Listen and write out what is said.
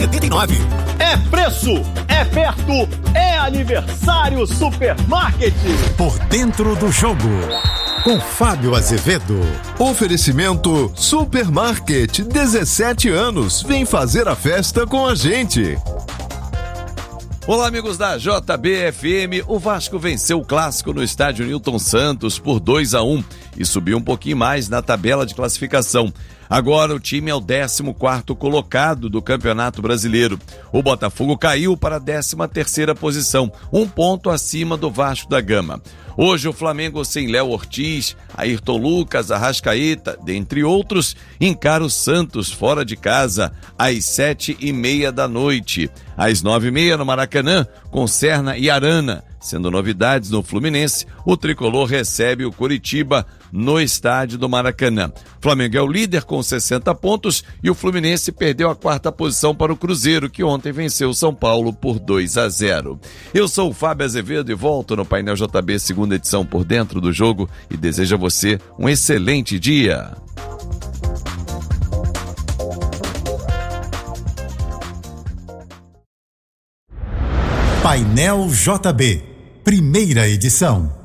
999. É preço, é perto, é aniversário Supermarket. Por dentro do jogo, com Fábio Azevedo. Oferecimento Supermarket, 17 anos. Vem fazer a festa com a gente. Olá, amigos da JBFM. O Vasco venceu o clássico no estádio Newton Santos por 2-1 e subiu um pouquinho mais na tabela de classificação. Agora o time é o 14º colocado do Campeonato Brasileiro. O Botafogo caiu para a 13ª posição, um ponto acima do Vasco da Gama. Hoje o Flamengo, sem Léo Ortiz, Ayrton Lucas, Arrascaeta, dentre outros, encara o Santos fora de casa às 7h30 da noite. Às 9h30 no Maracanã, com Serna e Arana. Sendo novidades no Fluminense, o tricolor recebe o Coritiba no estádio do Maracanã. O Flamengo é o líder com 60 pontos e o Fluminense perdeu a 4ª posição para o Cruzeiro, que ontem venceu o São Paulo por 2-0. Eu sou o Fábio Azevedo e volto no Painel JB, segunda edição, por dentro do jogo, e desejo a você um excelente dia. Painel JB, primeira edição.